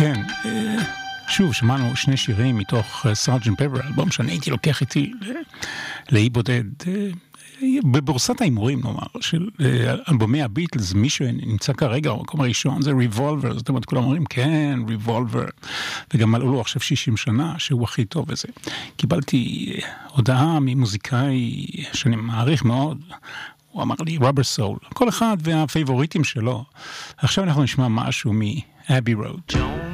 כן, שוב, שמענו שני שירים מתוך סארג'נט פפר, אלבום שאני הייתי לוקח איתי לאי בודד, בבורסת ההימורים, נאמר, של אלבומי הביטלס, מי שנמצא כרגע, המקום הראשון, זה ריבולבר, זאת אומרת, כולם אומרים, כן, ריבולבר, וגם מלאו לו עכשיו 60 שנה, שהוא הכי טוב וזה. קיבלתי הודעה ממוזיקאי שאני מעריך מאוד, הוא אמר לי, רובר סול, כל אחד והפייבוריטים שלו. עכשיו אנחנו נשמע משהו מ-Abbey Road.